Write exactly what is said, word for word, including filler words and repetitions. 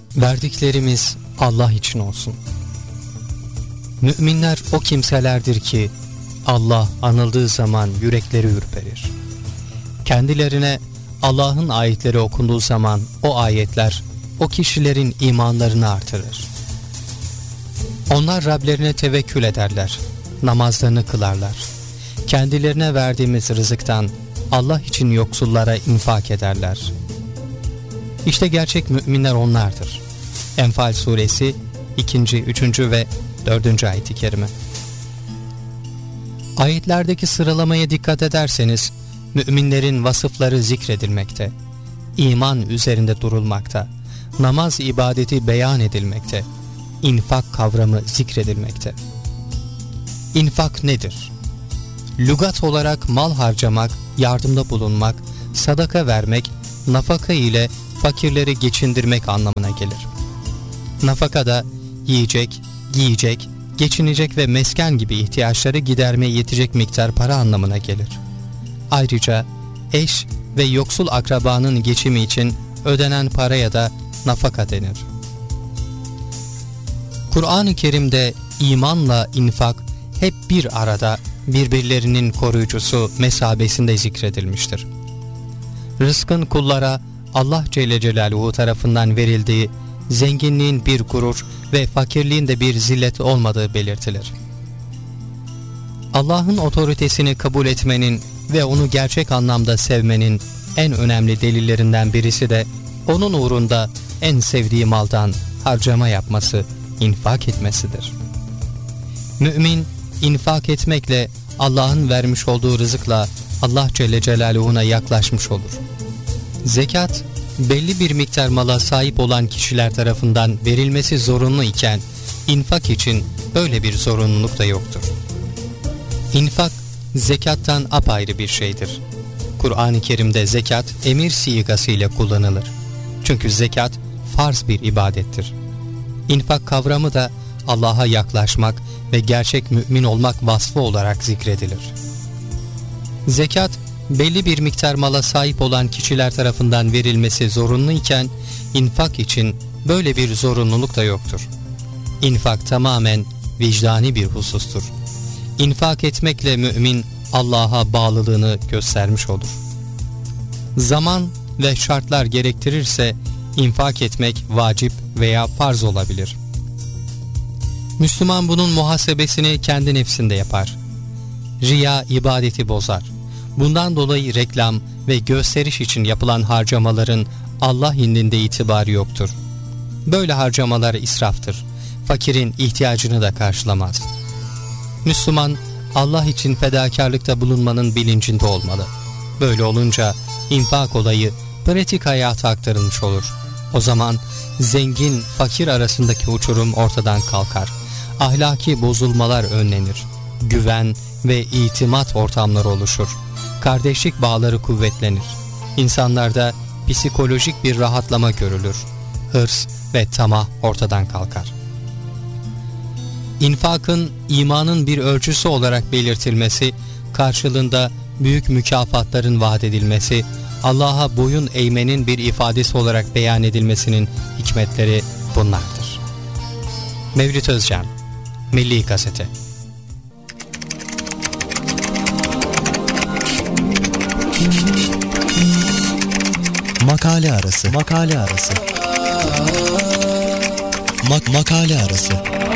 Verdiklerimiz Allah için olsun. Müminler o kimselerdir ki Allah anıldığı zaman yürekleri ürperir. Kendilerine Allah'ın ayetleri okunduğu zaman o ayetler o kişilerin imanlarını artırır. Onlar Rablerine tevekkül ederler, namazlarını kılarlar. Kendilerine verdiğimiz rızıktan Allah için yoksullara infak ederler. İşte gerçek müminler onlardır. Enfal suresi ikinci, üçüncü ve dördüncü ayet-i kerime. Ayetlerdeki sıralamaya dikkat ederseniz müminlerin vasıfları zikredilmekte, iman üzerinde durulmakta, namaz ibadeti beyan edilmekte, infak kavramı zikredilmekte. İnfak nedir? Lügat olarak mal harcamak, yardımda bulunmak, sadaka vermek, nafaka ile fakirleri geçindirmek anlamına gelir. Nafaka da yiyecek, giyecek, geçinecek ve mesken gibi ihtiyaçları gidermeye yetecek miktar para anlamına gelir. Ayrıca eş ve yoksul akrabanın geçimi için ödenen paraya da nafaka denir. Kur'an-ı Kerim'de imanla infak hep bir arada birbirlerinin koruyucusu mesabesinde zikredilmiştir. Rızkın kullara Allah Celle Celaluhu tarafından verildiği, zenginliğin bir gurur ve fakirliğin de bir zillet olmadığı belirtilir. Allah'ın otoritesini kabul etmenin ve onu gerçek anlamda sevmenin en önemli delillerinden birisi de onun uğrunda en sevdiği maldan harcama yapması, infak etmesidir. Mümin, infak etmekle Allah'ın vermiş olduğu rızıkla Allah Celle Celaluhu'na yaklaşmış olur. Zekat, belli bir miktar mala sahip olan kişiler tarafından verilmesi zorunlu iken, infak için böyle bir zorunluluk da yoktur. İnfak, zekattan apayrı bir şeydir. Kur'an-ı Kerim'de zekat emir sigası ile kullanılır. Çünkü zekat farz bir ibadettir. İnfak kavramı da Allah'a yaklaşmak ve gerçek mümin olmak vasfı olarak zikredilir. Zekat, belli bir miktar mala sahip olan kişiler tarafından verilmesi zorunlu iken, infak için böyle bir zorunluluk da yoktur. İnfak tamamen vicdani bir husustur. İnfak etmekle mümin Allah'a bağlılığını göstermiş olur. Zaman ve şartlar gerektirirse infak etmek vacip veya farz olabilir. Müslüman bunun muhasebesini kendi nefsinde yapar. Riya ibadeti bozar. Bundan dolayı reklam ve gösteriş için yapılan harcamaların Allah indinde itibarı yoktur. Böyle harcamalar israftır. Fakirin ihtiyacını da karşılamaz. Müslüman, Allah için fedakarlıkta bulunmanın bilincinde olmalı. Böyle olunca infak olayı pratik hayata aktarılmış olur. O zaman zengin, fakir arasındaki uçurum ortadan kalkar. Ahlaki bozulmalar önlenir. Güven ve itimat ortamları oluşur. Kardeşlik bağları kuvvetlenir. İnsanlarda psikolojik bir rahatlama görülür. Hırs ve tamah ortadan kalkar. İnfakın imanın bir ölçüsü olarak belirtilmesi, karşılığında büyük mükafatların vaat edilmesi, Allah'a boyun eğmenin bir ifadesi olarak beyan edilmesinin hikmetleri bunlardır. Mevlüt Özcan, Milli Gazete. Makale arası. Makale arası. Mak makale arası.